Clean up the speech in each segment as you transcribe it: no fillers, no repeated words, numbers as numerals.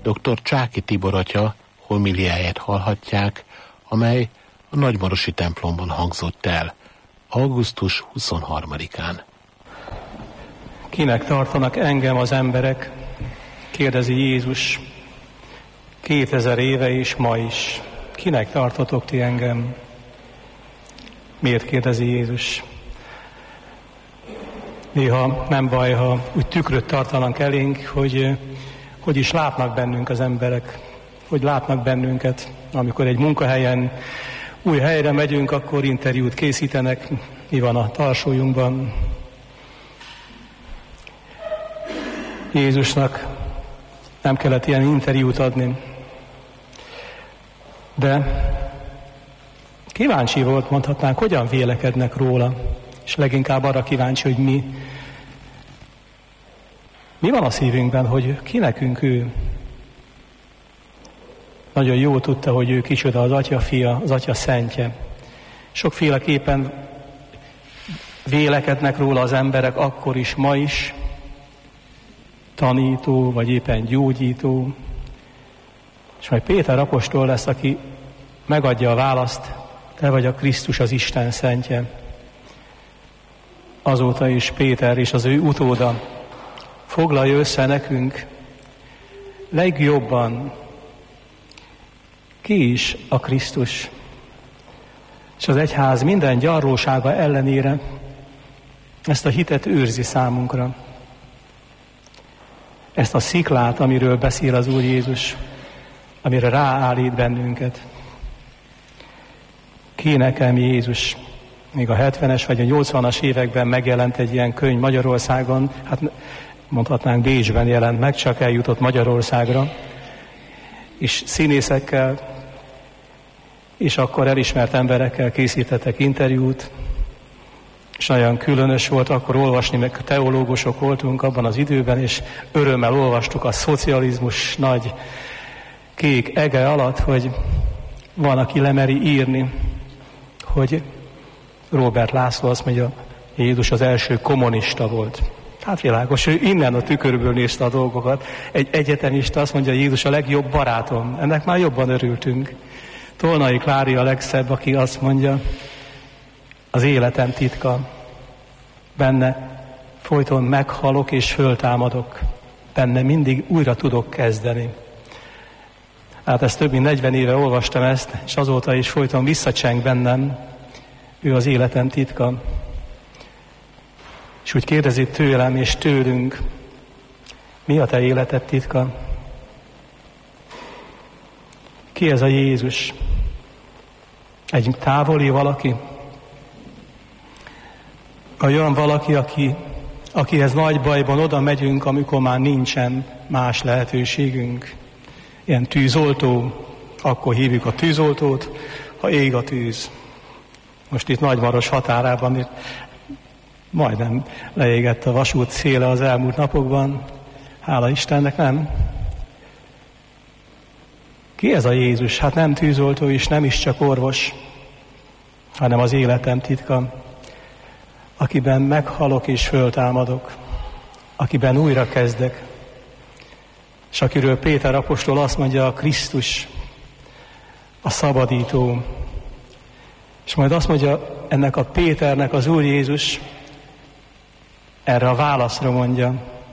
Dr. Csáky Tibor atya homiliáját hallhatják, amely a Nagymarosi templomban hangzott el, augusztus 23-án. Kinek tartanak engem az emberek? Kérdezi Jézus 2000 éve és ma is. Kinek tartotok ti engem? Miért kérdezi Jézus? Néha nem baj, ha úgy tükröt tartanak elénk, hogy is látnak bennünk az emberek, hogy látnak bennünket. Amikor egy munkahelyen új helyre megyünk, akkor interjút készítenek, mi van a tarsójunkban. Jézusnak nem kellett ilyen interjút adni, de kíváncsi volt, mondhatnánk, hogyan vélekednek róla, és leginkább arra kíváncsi, hogy mi van a szívünkben, hogy ki nekünk ő. Nagyon jól tudta, hogy ő kicsoda, az Atya fia, az Atya szentje. Sokféleképpen vélekednek róla az emberek akkor is, ma is, tanító, vagy éppen gyógyító. És majd Péter apostol lesz, aki megadja a választ, te vagy a Krisztus, az Isten szentje. Azóta is Péter és az ő utóda foglalja össze nekünk legjobban, ki is a Krisztus. És az egyház minden gyarlósága ellenére ezt a hitet őrzi számunkra. Ezt a sziklát, amiről beszél az Úr Jézus, amire ráállít bennünket. Ki nekem Jézus? Még a 70-es vagy a 80-as években megjelent egy ilyen könyv Magyarországon, hát mondhatnánk Bécsben jelent meg, csak eljutott Magyarországra, és színészekkel, és akkor elismert emberekkel készítettek interjút, és nagyon különös volt akkor olvasni, meg teológusok voltunk abban az időben, és örömmel olvastuk a szocializmus nagy kék ege alatt, hogy van, aki lemeri írni, hogy Róbert László azt mondja, Jézus az első kommunista volt. Hát világos, ő innen a tükörből nézte a dolgokat. Egy egyetemista azt mondja, Jézus a legjobb barátom. Ennek már jobban örültünk. Tolnai Klári a legszebb, aki azt mondja, az életem titka. Benne folyton meghalok és föltámadok. Benne mindig újra tudok kezdeni. Hát ezt több mint 40 éve olvastam ezt, és azóta is folyton visszacseng bennem. Ő az életem titka. És úgy kérdezi tőlem és tőlünk, mi a te életed titka? Ki ez a Jézus? Egy távoli valaki? Olyan valaki, akihez nagy bajban oda megyünk, amikor már nincsen más lehetőségünk. Ilyen tűzoltó, akkor hívjuk a tűzoltót, ha ég a tűz. Most itt Nagymaros határában itt majdnem leégett a vasút széle az elmúlt napokban. Hála Istennek, nem? Ki ez a Jézus? Hát nem tűzoltó és nem is csak orvos, hanem az életem titka, akiben meghalok és föltámadok, akiben újra kezdek, és akiről Péter apostol azt mondja, a Krisztus, a szabadító. És majd azt mondja ennek a Péternek az Úr Jézus, erre a válaszra mondja,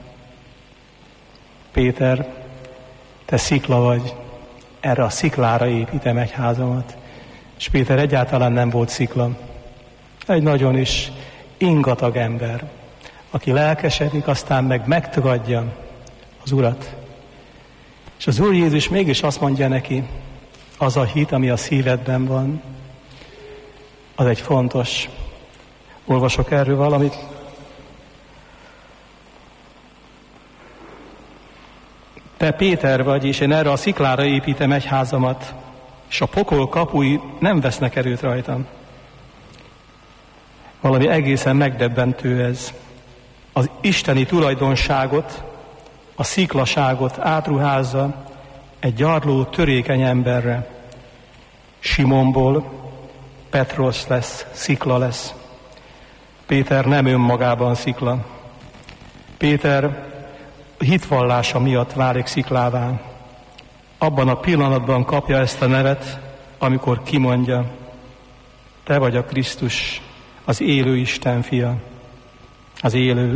Péter, te szikla vagy, erre a sziklára építem egyházamat. És Péter egyáltalán nem volt szikla. Egy nagyon is ingatag ember, aki lelkesedik, aztán meg megtagadja az Urat. És az Úr Jézus mégis azt mondja neki, az a hit, ami a szívedben van, az egy fontos. Olvasok erről valamit. Te Péter vagy, és én erre a sziklára építem egyházamat, és a pokol kapui nem vesznek erőt rajtam. Valami egészen megdöbbentő ez. Az isteni tulajdonságot, a sziklaságot átruházza egy gyarló, törékeny emberre. Simonból Petros lesz, szikla lesz. Péter nem önmagában szikla. Péter hitvallása miatt válik sziklává. abban a pillanatban kapja ezt a nevet, amikor kimondja, te vagy a Krisztus, az élő Isten fia, az élő